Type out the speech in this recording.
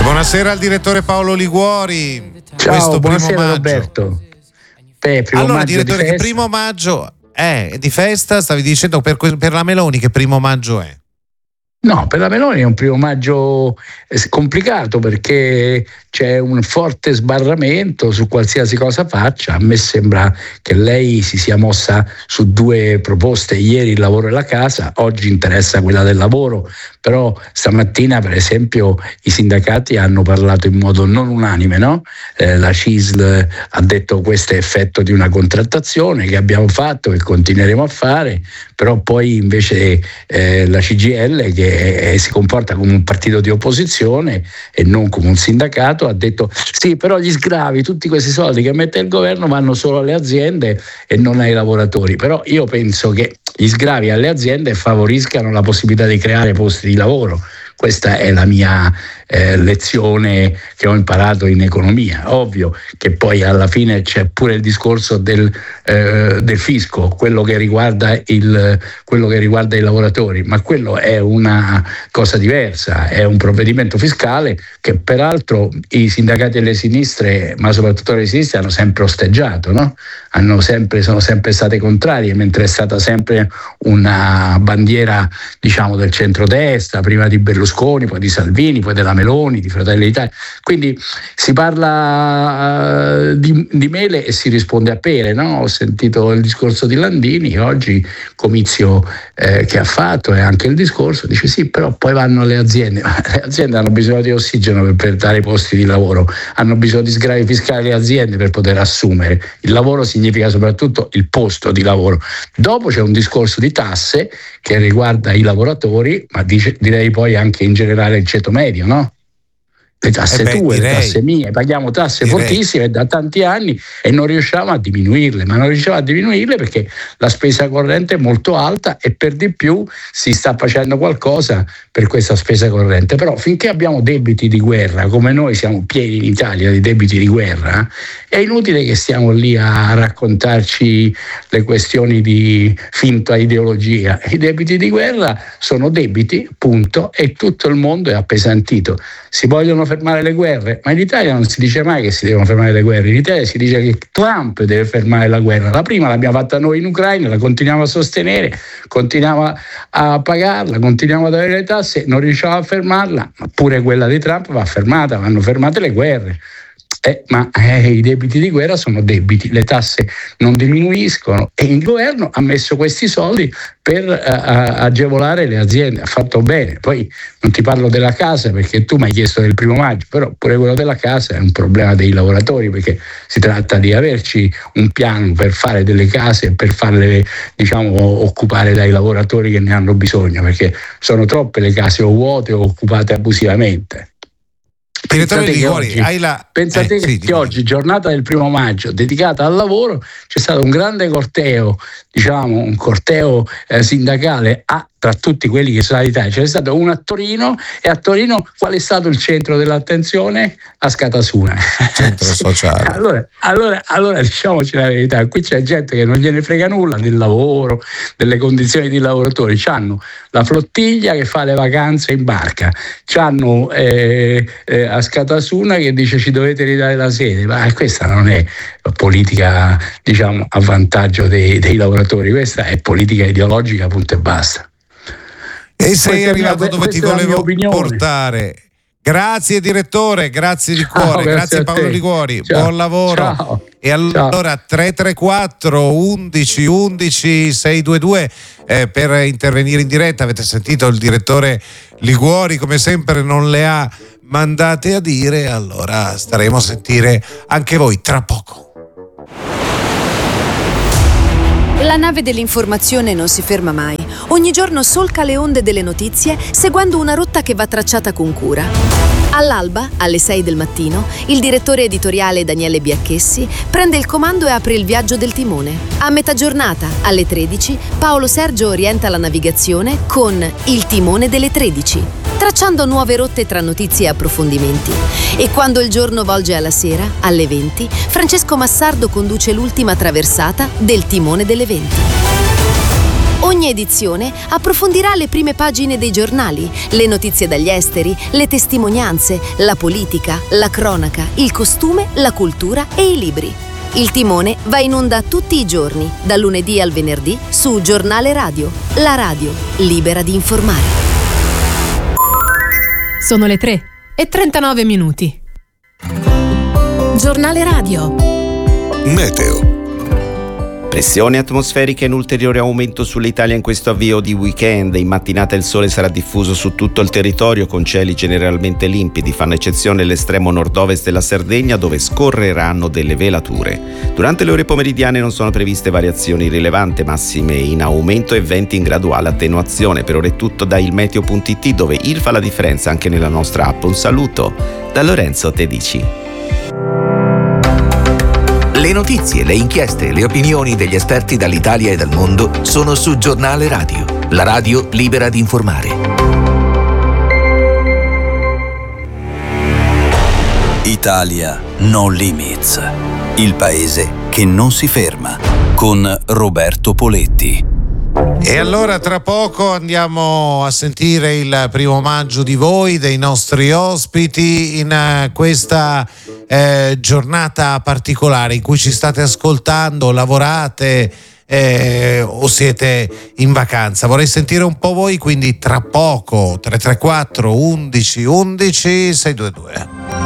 Buonasera al direttore Paolo Liguori. Ciao, buonasera Roberto. Allora direttore, che primo maggio è di festa? Stavi dicendo per la Meloni che primo maggio è? No, per la Meloni è un primo maggio complicato perché c'è un forte sbarramento su qualsiasi cosa faccia. A me sembra che lei si sia mossa su due proposte, ieri il lavoro e la casa, oggi interessa quella del lavoro, però stamattina per esempio i sindacati hanno parlato in modo non unanime, no? La CISL ha detto questo è effetto di una contrattazione che abbiamo fatto e continueremo a fare, però poi invece la CGIL che si comporta come un partito di opposizione e non come un sindacato ha detto sì, però gli sgravi, tutti questi soldi che mette il governo vanno solo alle aziende e non ai lavoratori. Però io penso che gli sgravi alle aziende favoriscano la possibilità di creare posti di lavoro. Questa è la mia lezione che ho imparato in economia. Ovvio che poi alla fine c'è pure il discorso del fisco, quello che riguarda i lavoratori, ma quello è una cosa diversa, è un provvedimento fiscale che peraltro i sindacati delle sinistre, ma soprattutto le sinistre, hanno sempre osteggiato, no? Sono sempre state contrarie, mentre è stata sempre una bandiera, diciamo, del centrodestra, prima di Berlusconi, poi di Salvini, poi della Meloni, di Fratelli d'Italia. Quindi si parla di mele e si risponde a pere, no? Ho sentito il discorso di Landini oggi, comizio che ha fatto, e anche il discorso, dice sì, però poi vanno alle aziende, ma le aziende hanno bisogno di ossigeno per dare posti di lavoro, hanno bisogno di sgravi fiscali le aziende per poter assumere. Il lavoro significa soprattutto il posto di lavoro. Dopo c'è un discorso di tasse che riguarda i lavoratori, ma direi poi anche in generale il ceto medio, no? Le tasse le tasse mie, paghiamo tasse fortissime da tanti anni e non riusciamo a diminuirle, ma non riusciamo a diminuirle perché la spesa corrente è molto alta e per di più si sta facendo qualcosa per questa spesa corrente. Però finché abbiamo debiti di guerra, come noi siamo pieni in Italia di debiti di guerra, è inutile che stiamo lì a raccontarci le questioni di finta ideologia. I debiti di guerra sono debiti, punto, e tutto il mondo è appesantito. Si vogliono fermare le guerre, ma in Italia non si dice mai che si devono fermare le guerre, in Italia si dice che Trump deve fermare la guerra. La prima l'abbiamo fatta noi in Ucraina, la continuiamo a sostenere, continuiamo a pagarla, continuiamo ad avere le tasse, non riusciamo a fermarla, ma pure quella di Trump va fermata, vanno fermate le guerre. Ma i debiti di guerra sono debiti, le tasse non diminuiscono e il governo ha messo questi soldi per agevolare le aziende, ha fatto bene. Poi non ti parlo della casa perché tu mi hai chiesto del primo maggio, però pure quello della casa è un problema dei lavoratori, perché si tratta di averci un piano per fare delle case, per farle, diciamo, occupare dai lavoratori che ne hanno bisogno, perché sono troppe le case o vuote o occupate abusivamente. Pensate che oggi, giornata del primo maggio dedicata al lavoro, c'è stato un grande corteo, diciamo un corteo sindacale tra tutti quelli che sono all'Italia. C'è stato uno a Torino, e a Torino qual è stato il centro dell'attenzione? A Scatasuna. Centro sociale. Allora diciamoci la verità, qui c'è gente che non gliene frega nulla del lavoro, delle condizioni dei lavoratori. C'hanno la flottiglia che fa le vacanze in barca, c'hanno a Scatasuna che dice ci dovete ridare la sede, ma questa non è politica, diciamo, a vantaggio dei lavoratori, questa è politica ideologica, punto e basta. E sei arrivato dove ti volevo portare. Grazie direttore, grazie di cuore, grazie Paolo Liguori, buon lavoro. Ciao. E allora 334 11 11 622 per intervenire in diretta. Avete sentito il direttore Liguori, come sempre non le ha mandate a dire, allora staremo a sentire anche voi tra poco. La nave dell'informazione non si ferma mai. Ogni giorno solca le onde delle notizie seguendo una rotta che va tracciata con cura. All'alba, alle 6 del mattino, il direttore editoriale Daniele Biacchessi prende il comando e apre il viaggio del timone. A metà giornata, alle 13, Paolo Sergio orienta la navigazione con Il timone delle 13, tracciando nuove rotte tra notizie e approfondimenti. E quando il giorno volge alla sera, alle 20, Francesco Massardo conduce l'ultima traversata del timone delle 20. Ogni edizione approfondirà le prime pagine dei giornali, le notizie dagli esteri, le testimonianze, la politica, la cronaca, il costume, la cultura e i libri. Il timone va in onda tutti i giorni, dal lunedì al venerdì, su Giornale Radio. La radio, libera di informare. Sono le 3:39. Giornale Radio. Meteo. Pressione atmosferica in ulteriore aumento sull'Italia in questo avvio di weekend. In mattinata il sole sarà diffuso su tutto il territorio con cieli generalmente limpidi, fanno eccezione l'estremo nord-ovest della Sardegna dove scorreranno delle velature. Durante le ore pomeridiane non sono previste variazioni rilevanti, massime in aumento e venti in graduale attenuazione. Per ora è tutto da ilmeteo.it dove il fa la differenza anche nella nostra app. Un saluto da Lorenzo Tedici. Le notizie, le inchieste e le opinioni degli esperti dall'Italia e dal mondo sono su Giornale Radio, la radio libera di informare. Italia No Limits, il paese che non si ferma, con Roberto Poletti. E allora tra poco andiamo a sentire il primo omaggio di voi, dei nostri ospiti in questa giornata particolare in cui ci state ascoltando, lavorate o siete in vacanza. Vorrei sentire un po' voi, quindi tra poco 334 11 11 622.